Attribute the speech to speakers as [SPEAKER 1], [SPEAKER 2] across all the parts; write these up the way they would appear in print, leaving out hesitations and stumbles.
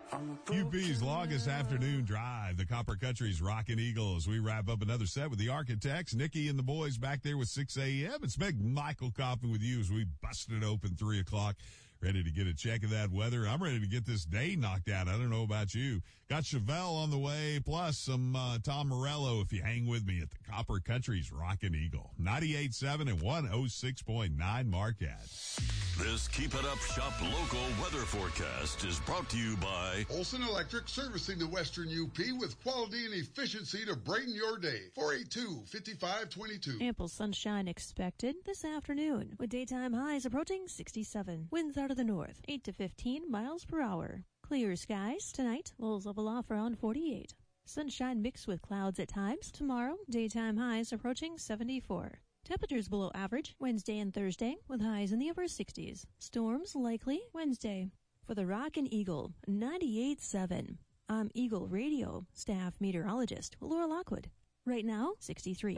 [SPEAKER 1] UP's longest afternoon drive, the Copper Country's Rockin' Eagles. We wrap up another set with the Architects. Nikki and the boys back there with 6 a.m. It's Meg Michael Coffin with you as we busted it open 3 o'clock. Ready to get a check of that weather. I'm ready to get this day knocked out. I don't know about you. Got Chevelle on the way, plus some Tom Morello if you hang with me at the Copper Country's Rockin' Eagle. 98.7 and 106.9 Marquette.
[SPEAKER 2] This Keep It Up Shop local weather forecast is brought to you by
[SPEAKER 3] Olson Electric, servicing the Western UP with quality and efficiency to brighten your day. 482-5522.
[SPEAKER 4] Ample sunshine expected this afternoon, with daytime highs approaching 67. Winds out of the north, 8 to 15 miles per hour. Clear skies tonight, lows level off around 48. Sunshine mixed with clouds at times. Tomorrow, daytime highs approaching 74. Temperatures below average Wednesday and Thursday, with highs in the upper 60s. Storms likely Wednesday. For the Rockin' Eagle, 98.7. I'm Eagle Radio staff meteorologist Laura Lockwood. Right now, 63.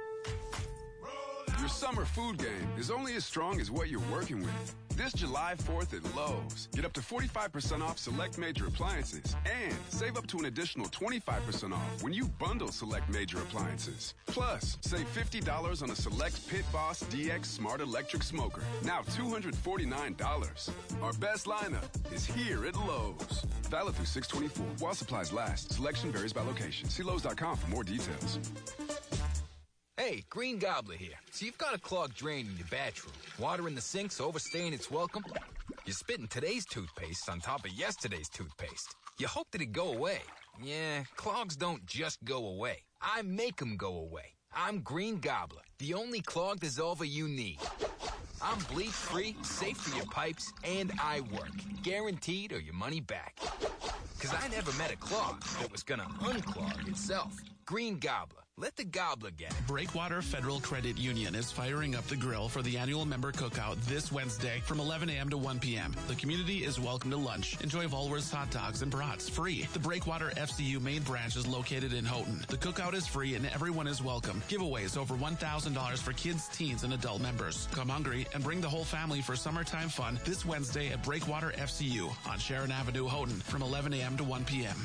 [SPEAKER 5] Your summer food game is only as strong as what you're working with. This July 4th at Lowe's, get up to 45% off select major appliances and save up to an additional 25% off when you bundle select major appliances. Plus, save $50 on a select Pit Boss DX Smart Electric Smoker, now $249. Our best lineup is here at Lowe's. Valid through 6/24 while supplies last. Selection varies by location. See Lowe's.com for more details.
[SPEAKER 6] Hey, Green Gobbler here. So you've got a clogged drain in your bathroom. Water in the sink's overstaying its welcome. You're spitting today's toothpaste on top of yesterday's toothpaste. You hope that it go away. Yeah, clogs don't just go away. I make them go away. I'm Green Gobbler, the only clog dissolver you need. I'm bleach-free, safe for your pipes, and I work. Guaranteed or your money back. 'Cause I never met a clog that was gonna unclog itself. Green Gobbler. Let the gobbler get it.
[SPEAKER 7] Breakwater Federal Credit Union is firing up the grill for the annual member cookout this Wednesday from 11 a.m. to 1 p.m. The community is welcome to lunch. Enjoy Volworth's hot dogs and brats free. The Breakwater FCU main branch is located in Houghton. The cookout is free and everyone is welcome. Giveaways over $1,000 for kids, teens, and adult members. Come hungry and bring the whole family for summertime fun this Wednesday at Breakwater FCU on Sharon Avenue, Houghton from 11 a.m. to 1 p.m.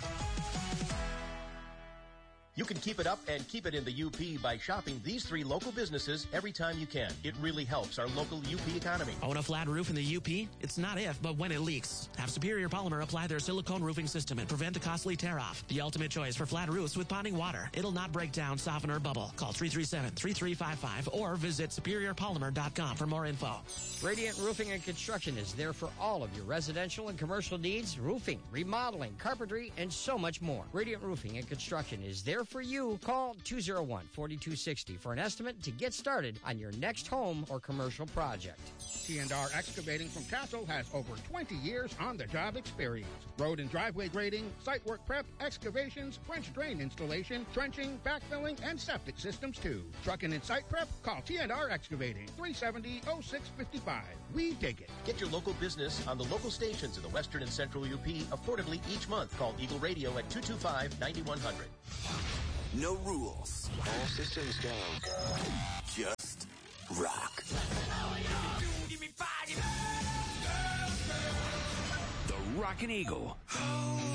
[SPEAKER 8] You can keep it up and keep it in the UP by shopping these 3 local businesses every time you can. It really helps our local UP economy.
[SPEAKER 9] Own a flat roof in the UP? It's not if, but when it leaks. Have Superior Polymer apply their silicone roofing system and prevent a costly tear-off. The ultimate choice for flat roofs with ponding water. It'll not break down, soften, or bubble. Call 337-3355 or visit superiorpolymer.com for more info.
[SPEAKER 10] Radiant Roofing and Construction is there for all of your residential and commercial needs, roofing, remodeling, carpentry, and so much more. Radiant Roofing and Construction is there for you. Call 201-4260 for an estimate to get started on your next home or commercial project.
[SPEAKER 11] T&R Excavating from Castle has over 20 years on-the-job experience. Road and driveway grading, site work prep, excavations, French drain installation, trenching, backfilling, and septic systems too. Trucking and site prep? Call T&R Excavating, 370-0655. We dig it.
[SPEAKER 8] Get your local business on the local stations in the Western and Central UP affordably each month. Call Eagle Radio at 225-9100.
[SPEAKER 2] No rules. All systems go. Just rock. The Rockin' Eagle.